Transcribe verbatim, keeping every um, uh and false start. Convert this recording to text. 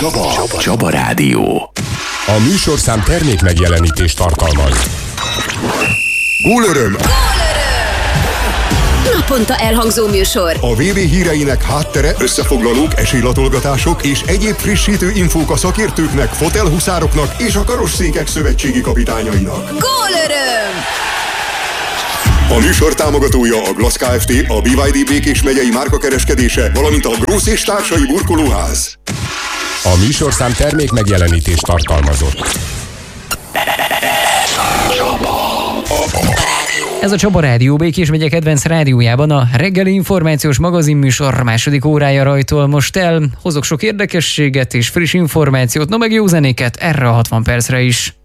Csaba. Csaba. Csaba Rádió. A műsorszám termék megjelenítést tartalmaz. Gólöröm! Naponta elhangzó műsor. A vé bé híreinek háttere, összefoglalók, esélylatolgatások és egyéb frissítő infók a szakértőknek, fotelhuszároknak és a karosszékek szövetségi kapitányainak. Gólöröm! A műsor támogatója a Glass Kft., a bé vé dé Békés megyei márkakereskedése, valamint a Grósz és társai burkolóház. A műsorszám termék megjelenítést tartalmazott. Ez a Csaba Rádió Békés megye kedvenc rádiójában a reggeli információs magazinműsor második órája rajtól most el. Hozok sok érdekességet és friss információt, no meg jó zenéket erre a hatvan percre is.